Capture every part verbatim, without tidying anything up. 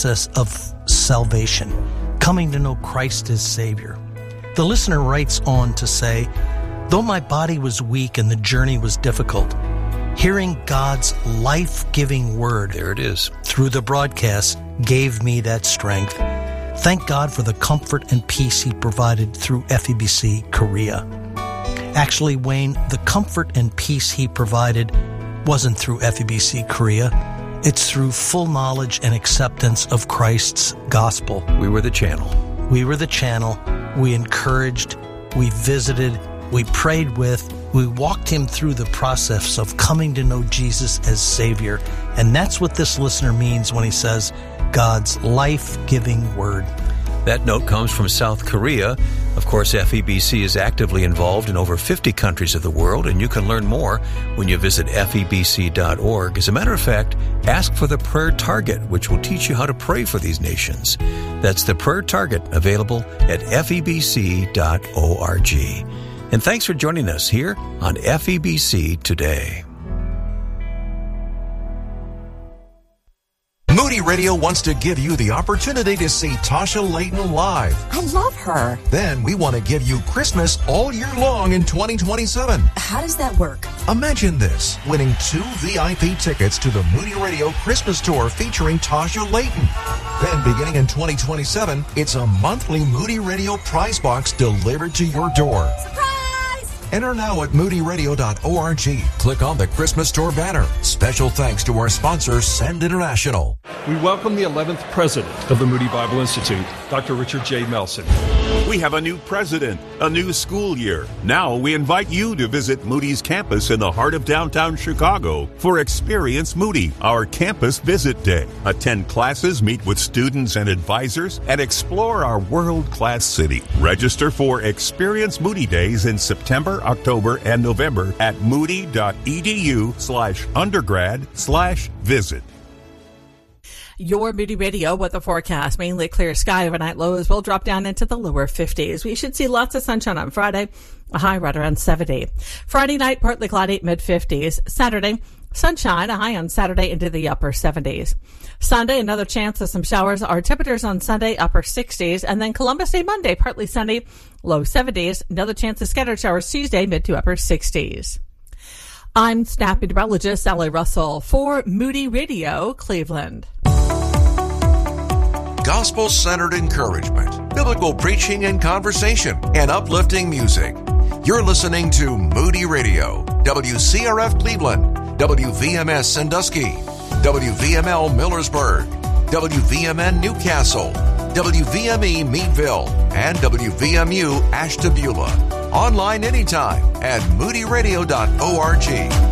process of salvation, coming to know Christ as Savior. The listener writes on to say, though my body was weak and the journey was difficult, hearing God's life-giving word, there it is, through the broadcast gave me that strength. Thank God for the comfort and peace He provided through F E B C Korea. Actually, Wayne, the comfort and peace He provided wasn't through F E B C Korea. It's through full knowledge and acceptance of Christ's gospel. We were the channel. We were the channel. We encouraged, we visited, we prayed with, we walked him through the process of coming to know Jesus as Savior. And that's what this listener means when he says God's life-giving word. That note comes from South Korea. Of course, F E B C is actively involved in over fifty countries of the world, and you can learn more when you visit F E B C dot org. As a matter of fact, ask for the Prayer Target, which will teach you how to pray for these nations. That's the Prayer Target, available at F E B C dot org. And thanks for joining us here on F E B C Today. Moody Radio wants to give you the opportunity to see Tasha Layton live. I love her. Then we want to give you Christmas all year long in twenty twenty-seven. How does that work? Imagine this, winning two V I P tickets to the Moody Radio Christmas Tour featuring Tasha Layton. Then beginning in twenty twenty-seven, it's a monthly Moody Radio prize box delivered to your door. Surprise! Enter now at moody radio dot org. Click on the Christmas Tour banner. Special thanks to our sponsor, Send International. We welcome the eleventh president of the Moody Bible Institute, Doctor Richard J. Melson. We have a new president, a new school year. Now we invite you to visit Moody's campus in the heart of downtown Chicago for Experience Moody, our campus visit day. Attend classes, meet with students and advisors, and explore our world-class city. Register for Experience Moody Days in September, October, and November at moody.edu slash undergrad slash visit. Your Moody Radio weather forecast. Mainly clear sky. Overnight lows will drop down into the lower fifties. We should see lots of sunshine on Friday, a high right around seventy. Friday night, partly cloudy, mid fifties. Saturday, sunshine, a high on Saturday into the upper seventies. Sunday, another chance of some showers. Our temperatures on Sunday, upper sixties. And then Columbus Day Monday, partly sunny, low seventies. Another chance of scattered showers Tuesday, mid to upper sixties. I'm snap meteorologist Sally Russell for Moody Radio, Cleveland. Gospel-centered encouragement, biblical preaching and conversation, and uplifting music. You're listening to Moody Radio, W C R F Cleveland, W V M S Sandusky, W V M L Millersburg, W V M N Newcastle, W V M E Meadville, and W V M U Ashtabula. Online anytime at moody radio dot org.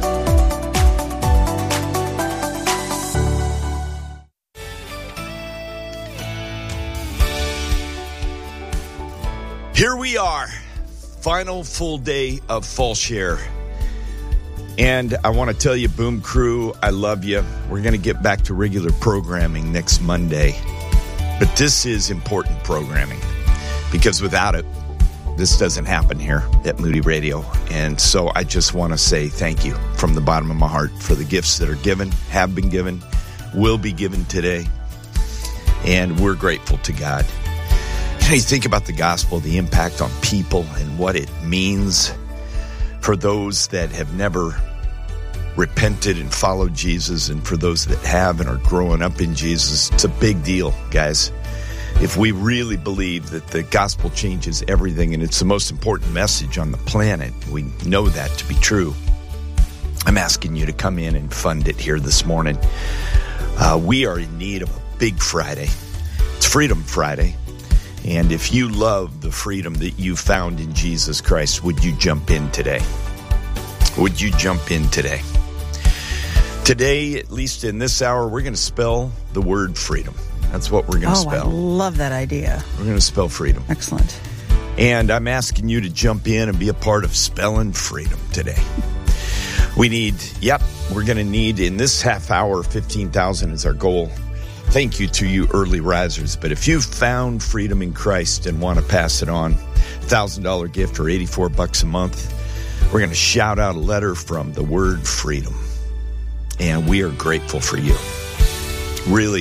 Here we are, final full day of Fall Share. And I want to tell you, Boom Crew, I love you. We're going to get back to regular programming next Monday. But this is important programming because without it, this doesn't happen here at Moody Radio. And so I just want to say thank you from the bottom of my heart for the gifts that are given, have been given, will be given today. And we're grateful to God. You know, you think about the gospel, the impact on people and what it means for those that have never repented and followed Jesus, and for those that have and are growing up in Jesus. It's a big deal, guys. If we really believe that the gospel changes everything and it's the most important message on the planet, we know that to be true. I'm asking you to come in and fund it here this morning. Uh, we are in need of a big Friday. It's Freedom Friday. And if you love the freedom that you found in Jesus Christ, would you jump in today? Would you jump in today? Today, at least in this hour, we're going to spell the word freedom. That's what we're going to oh, spell. I love that idea. We're going to spell freedom. Excellent. And I'm asking you to jump in and be a part of spelling freedom today. We need, yep, we're going to need in this half hour, fifteen thousand is our goal. Thank you to you early risers. But if you've found freedom in Christ and want to pass it on, one thousand dollars gift or eighty-four bucks a month, we're going to shout out a letter from the word freedom. And we are grateful for you. Really are.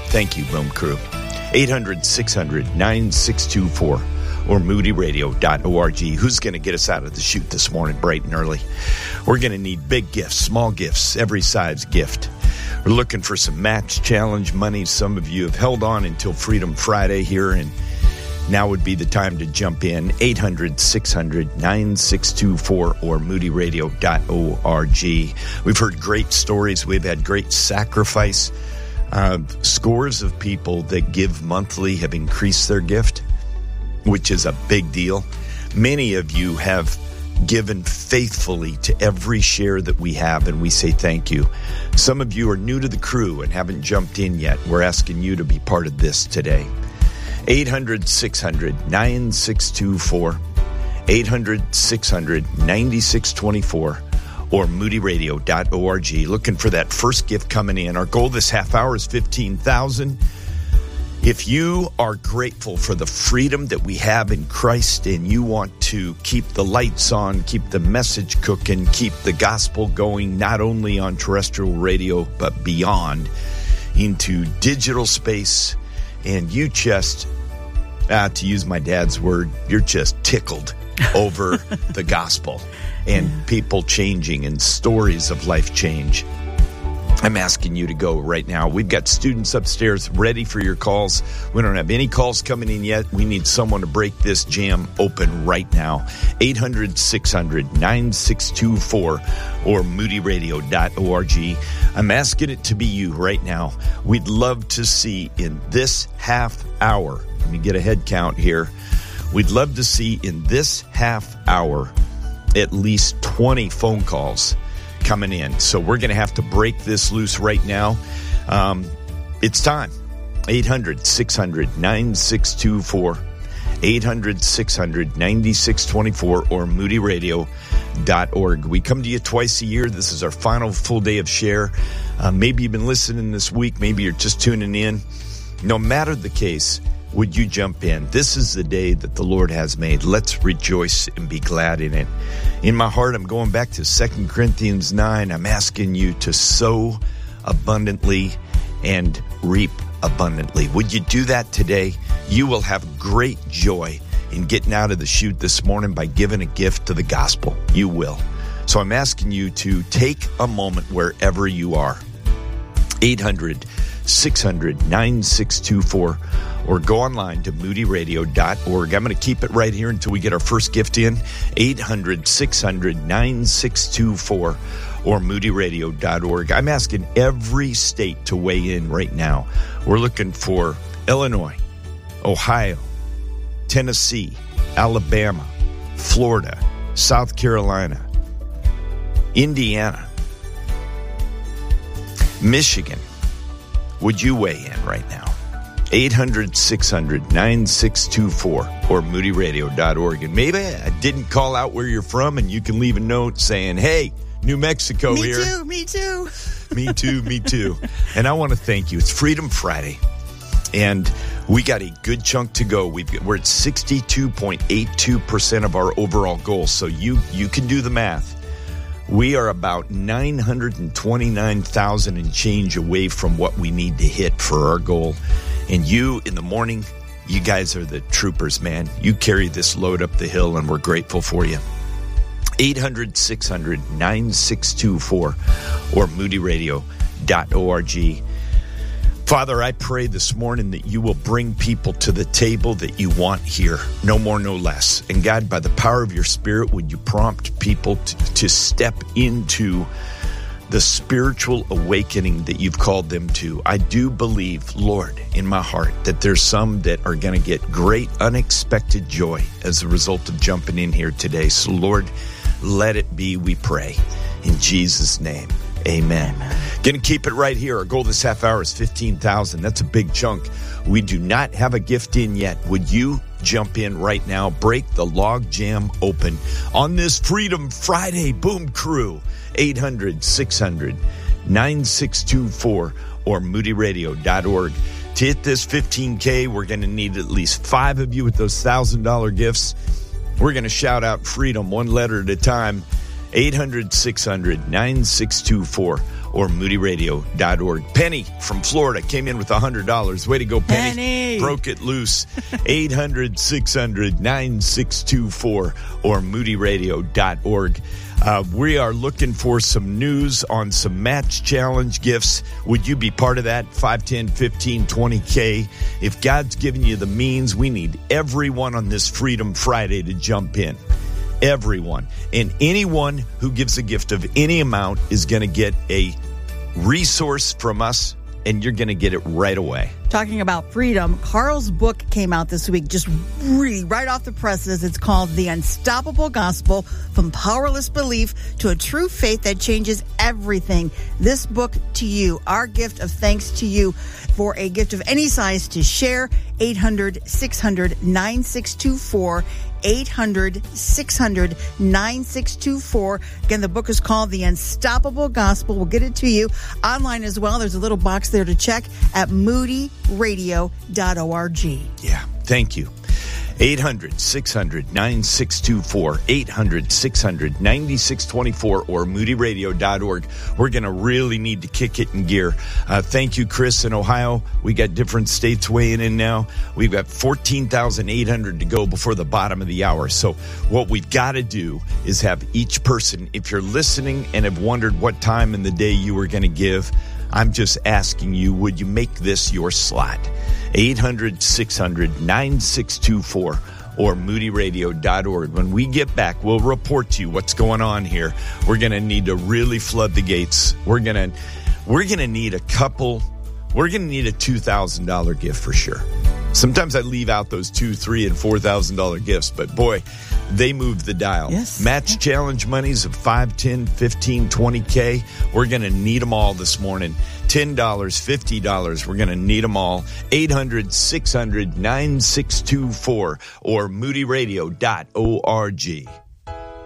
Thank you, Boom Crew. eight hundred, six hundred, nine six two four or moody radio dot org. Who's going to get us out of the chute this morning bright and early? We're going to need big gifts, small gifts, every size gift. We're looking for some Match Challenge money. Some of you have held on until Freedom Friday here, and now would be the time to jump in. eight hundred, six hundred, nine six two four or moody radio dot org. We've heard great stories. We've had great sacrifice. Uh, scores of people that give monthly have increased their gift, which is a big deal. Many of you have given faithfully to every share that we have, and we say thank you. Some of you are new to the crew and haven't jumped in yet. We're asking you to be part of this today. eight hundred, six hundred, nine six two four, eight hundred, six hundred, nine six two four, or moody radio dot org. Looking for that first gift coming in. Our goal this half hour is fifteen thousand dollars. If you are grateful for the freedom that we have in Christ and you want to keep the lights on, keep the message cooking, keep the gospel going, not only on terrestrial radio, but beyond into digital space, and you just, uh, to use my dad's word, you're just tickled over the gospel and yeah. people changing and stories of life change, I'm asking you to go right now. We've got students upstairs ready for your calls. We don't have any calls coming in yet. We need someone to break this jam open right now. eight hundred, six hundred, nine six two four or moody radio dot org. I'm asking it to be you right now. We'd love to see in this half hour, let me get a head count here. We'd love to see in this half hour at least twenty phone calls coming in. So we're going to have to break this loose right now. Um, it's time. eight hundred, six hundred, nine six two four, eight hundred, six hundred, nine six two four, or moody radio dot org. We come to you twice a year. This is our final full day of share. Uh, maybe you've been listening this week. Maybe you're just tuning in. No matter the case, would you jump in? This is the day that the Lord has made. Let's rejoice and be glad in it. In my heart, I'm going back to Second Corinthians nine. I'm asking you to sow abundantly and reap abundantly. Would you do that today? You will have great joy in getting out of the chute this morning by giving a gift to the gospel. You will. So I'm asking you to take a moment wherever you are. eight hundred, six hundred, nine six two four or go online to moody radio dot org. I'm going to keep it right here until we get our first gift in. eight hundred, six hundred, nine six two four or moody radio dot org. I'm asking every state to weigh in right now. We're looking for Illinois, Ohio, Tennessee, Alabama, Florida, South Carolina, Indiana, Michigan. Would you weigh in right now? eight hundred, six hundred, nine six two four or moody radio dot org. And maybe I didn't call out where you're from, and you can leave a note saying, hey, New Mexico me here. Me too, me too. me too, me too. And I want to thank you. It's Freedom Friday, and we got a good chunk to go. We've got, we're at sixty-two point eight two percent of our overall goal, so you, you can do the math. We are about nine hundred twenty-nine thousand and change away from what we need to hit for our goal. And you, in the morning, you guys are the troopers, man. You carry this load up the hill, and we're grateful for you. eight hundred, six hundred, nine six two four or moody radio dot org. Father, I pray this morning that you will bring people to the table that you want here, no more, no less. And God, by the power of your Spirit, would you prompt people to, to step into the spiritual awakening that you've called them to. I do believe, Lord, in my heart, that there's some that are going to get great unexpected joy as a result of jumping in here today. So, Lord, let it be, we pray. In Jesus' name, amen. amen. Going to keep it right here. Our goal this half hour is fifteen thousand. That's a big chunk. We do not have a gift in yet. Would you jump in right now? Break the log jam open on this Freedom Friday. Boom Crew. eight hundred, six hundred, nine six two four or moody radio dot org. To hit this fifteen K, we're going to need at least five of you with those one thousand dollars gifts. We're going to shout out freedom one letter at a time. eight hundred, six hundred, nine six two four or moody radio dot org. Penny from Florida came in with one hundred dollars. Way to go, Penny. Penny. Broke it loose. eight hundred, six hundred, nine six two four or moody radio dot org. Uh, we are looking for some news on some match challenge gifts. Would you be part of that? five, ten, fifteen, twenty K. If God's given you the means, we need everyone on this Freedom Friday to jump in. Everyone. And anyone who gives a gift of any amount is going to get a resource from us, and you're going to get it right away. Talking about freedom, Carl's book came out this week, just really right off the presses. It's called The Unstoppable Gospel, From Powerless Belief to a True Faith That Changes Everything. This book to you, our gift of thanks to you for a gift of any size to share. eight hundred, six hundred, nine six two four. eight hundred, six hundred, nine six two four. Again, the book is called The Unstoppable Gospel. We'll get it to you online as well. There's a little box there to check at moody radio dot org. Yeah, thank you. eight hundred, six hundred, nine six two four, eight hundred, six hundred, nine six two four or moody radio dot org. We're going to really need to kick it in gear. Uh, thank you, Chris, in Ohio. We got different states weighing in now. We've got fourteen thousand eight hundred to go before the bottom of the hour. So what we've got to do is have each person, if you're listening and have wondered what time in the day you were going to give, I'm just asking you, would you make this your slot? eight hundred, six hundred, nine six two four or moody radio dot org. When we get back, we'll report to you what's going on here. We're going to need to really flood the gates. We're going to we're going to need a couple. We're going to need a two thousand dollars gift for sure. Sometimes I leave out those two, three, and four thousand dollar gifts, but boy, they move the dial. Yes. Match Yeah. challenge monies of five, ten, fifteen, twenty K. We're going to need them all this morning. ten dollars, fifty dollars. We're going to need them all. eight hundred, six hundred, nine six two four or moody radio dot org.